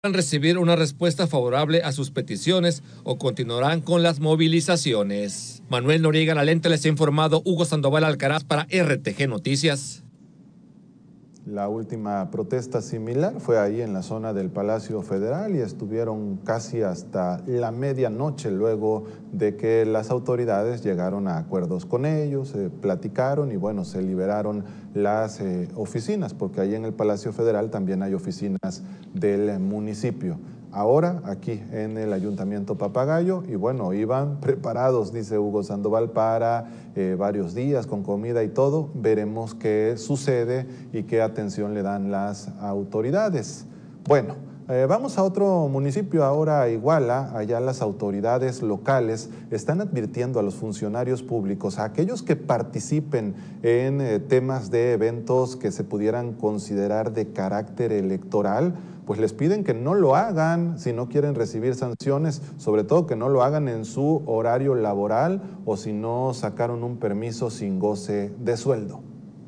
recibir una respuesta favorable a sus peticiones o continuarán con las movilizaciones. Manuel Noriega Lalente les ha informado. Hugo Sandoval Alcaraz para RTG Noticias. La última protesta similar fue ahí en la zona del Palacio Federal y estuvieron casi hasta la medianoche luego de que las autoridades llegaron a acuerdos con ellos, platicaron y bueno, se liberaron las oficinas, porque ahí en el Palacio Federal también hay oficinas del municipio. Ahora aquí en el Ayuntamiento Papagayo y bueno, iban preparados, dice Hugo Sandoval, para varios días con comida y todo. Veremos qué sucede y qué atención le dan las autoridades. Bueno, vamos a otro municipio ahora, a Iguala. Allá las autoridades locales están advirtiendo a los funcionarios públicos, a aquellos que participen en temas de eventos que se pudieran considerar de carácter electoral, pues les piden que no lo hagan si no quieren recibir sanciones, sobre todo que no lo hagan en su horario laboral o si no sacaron un permiso sin goce de sueldo.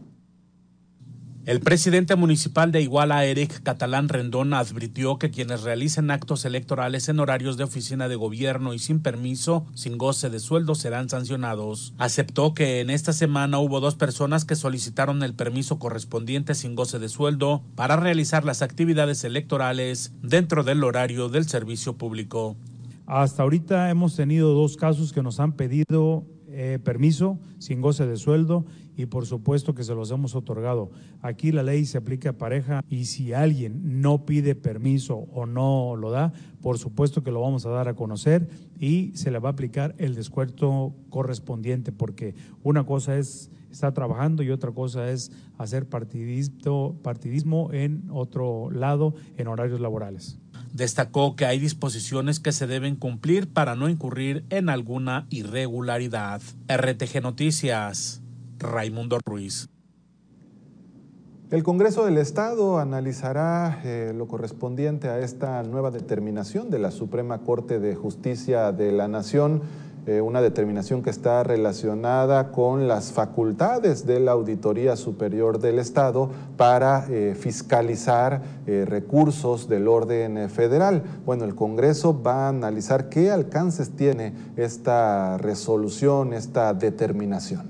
El presidente municipal de Iguala, Eric Catalán Rendón, advirtió que quienes realicen actos electorales en horarios de oficina de gobierno y sin permiso, sin goce de sueldo, serán sancionados. Aceptó que en esta semana hubo 2 personas que solicitaron el permiso correspondiente sin goce de sueldo para realizar las actividades electorales dentro del horario del servicio público. Hasta ahorita hemos tenido 2 casos que nos han pedido permiso sin goce de sueldo y por supuesto que se los hemos otorgado. Aquí la ley se aplica pareja y si alguien no pide permiso o no lo da, por supuesto que lo vamos a dar a conocer y se le va a aplicar el descuento correspondiente, porque una cosa es estar trabajando y otra cosa es hacer partidismo en otro lado en horarios laborales. Destacó que hay disposiciones que se deben cumplir para no incurrir en alguna irregularidad. RTG Noticias, Raimundo Ruiz. El Congreso del Estado analizará lo correspondiente a esta nueva determinación de la Suprema Corte de Justicia de la Nación, una determinación que está relacionada con las facultades de la Auditoría Superior del Estado para fiscalizar recursos del orden federal. Bueno, el Congreso va a analizar qué alcances tiene esta resolución, esta determinación.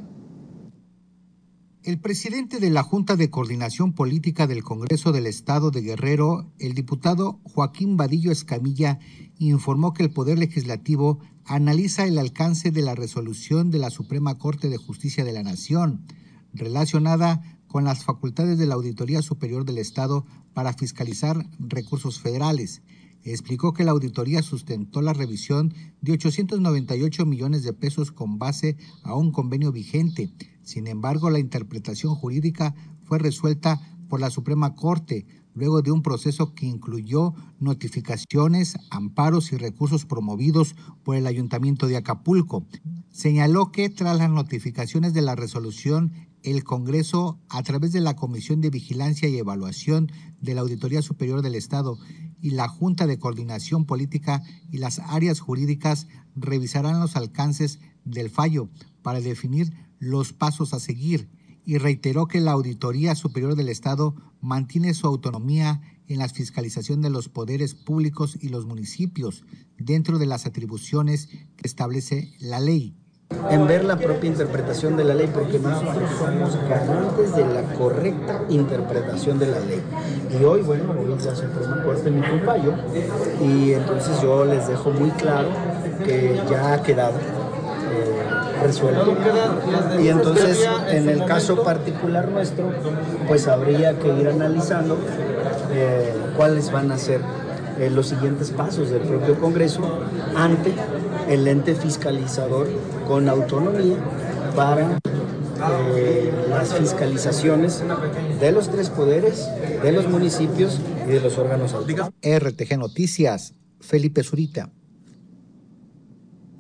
El presidente de la Junta de Coordinación Política del Congreso del Estado de Guerrero, el diputado Joaquín Vadillo Escamilla, informó que el Poder Legislativo analiza el alcance de la resolución de la Suprema Corte de Justicia de la Nación, relacionada con las facultades de la Auditoría Superior del Estado para fiscalizar recursos federales. Explicó que la auditoría sustentó la revisión de 898 millones de pesos con base a un convenio vigente. Sin embargo, la interpretación jurídica fue resuelta por la Suprema Corte, luego de un proceso que incluyó notificaciones, amparos y recursos promovidos por el Ayuntamiento de Acapulco. Señaló que tras las notificaciones de la resolución, el Congreso, a través de la Comisión de Vigilancia y Evaluación de la Auditoría Superior del Estado y la Junta de Coordinación Política y las áreas jurídicas, revisarán los alcances del fallo para definir los pasos a seguir, y reiteró que la Auditoría Superior del Estado mantiene su autonomía en la fiscalización de los poderes públicos y los municipios dentro de las atribuciones que establece la ley. En ver la propia interpretación de la ley, porque nosotros somos garantes de la correcta interpretación de la ley. Y hoy, bueno, la Suprema Corte emitió un fallo y entonces yo les dejo muy claro que ya ha quedado resuelto. Y entonces, en el caso particular nuestro, pues habría que ir analizando cuáles van a ser los siguientes pasos del propio Congreso ante el ente fiscalizador con autonomía para las fiscalizaciones de los 3 poderes, de los municipios y de los órganos autónomos. RTG Noticias, Felipe Zurita.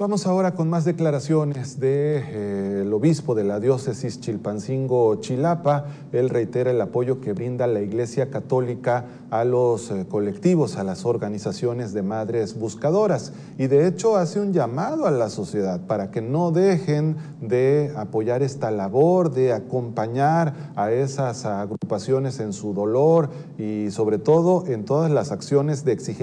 Vamos ahora con más declaraciones del obispo de la diócesis Chilpancingo-Chilapa. Él reitera el apoyo que brinda la Iglesia Católica a los colectivos, a las organizaciones de madres buscadoras, y de hecho hace un llamado a la sociedad para que no dejen de apoyar esta labor, de acompañar a esas agrupaciones en su dolor y sobre todo en todas las acciones de exigencia